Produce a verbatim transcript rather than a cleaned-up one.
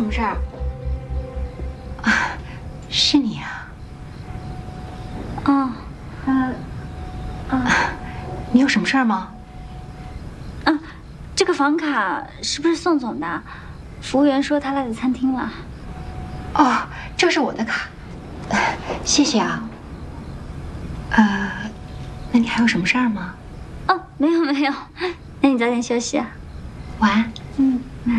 什么事儿？ 啊，是你啊。 哦，呃， 啊，你有什么事儿吗？ 啊，这个房卡是不是宋总的？服务员说他赖在餐厅了。 哦，这是我的卡，呃、谢谢啊。呃，那你还有什么事儿吗？ 哦，没有没有，那你早点休息啊。 晚安。